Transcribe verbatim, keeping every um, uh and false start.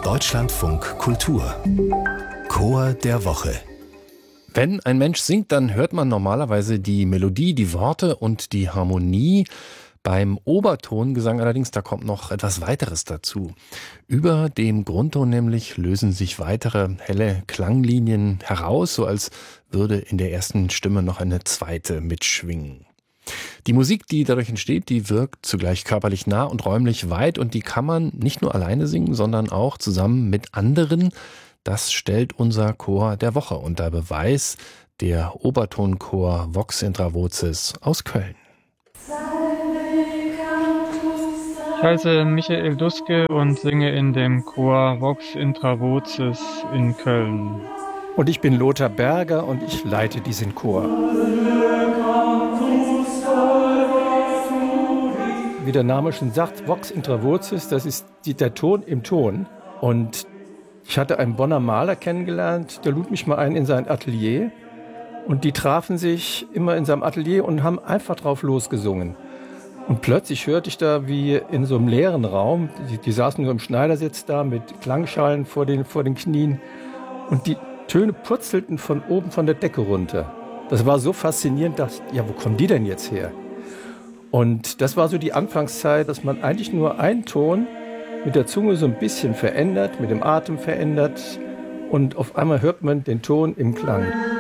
Deutschlandfunk Kultur Chor der Woche. Wenn ein Mensch singt, dann hört man normalerweise die Melodie, die Worte und die Harmonie. Beim Obertongesang allerdings, da kommt noch etwas weiteres dazu. Über dem Grundton nämlich lösen sich weitere helle Klanglinien heraus, so als würde in der ersten Stimme noch eine zweite mitschwingen. Die Musik, die dadurch entsteht, die wirkt zugleich körperlich nah und räumlich weit und die kann man nicht nur alleine singen, sondern auch zusammen mit anderen. Das stellt unser Chor der Woche unter Beweis, der Obertonchor Vox Intra Voces aus Köln. Ich heiße Michael Duske und singe in dem Chor Vox Intra Voces in Köln. Und ich bin Lothar Berger und ich leite diesen Chor. Wie der Name schon sagt, Vox Intra Voces, das ist die, der Ton im Ton. Und ich hatte einen Bonner Maler kennengelernt, der lud mich mal ein in sein Atelier. Und die trafen sich immer in seinem Atelier und haben einfach drauf losgesungen. Und plötzlich hörte ich da, wie in so einem leeren Raum, die, die saßen nur im Schneidersitz da mit Klangschalen vor den, vor den Knien. Und die Töne purzelten von oben von der Decke runter. Das war so faszinierend, dass ich, ja, wo kommen die denn jetzt her? Und das war so die Anfangszeit, dass man eigentlich nur einen Ton mit der Zunge so ein bisschen verändert, mit dem Atem verändert und auf einmal hört man den Ton im Klang.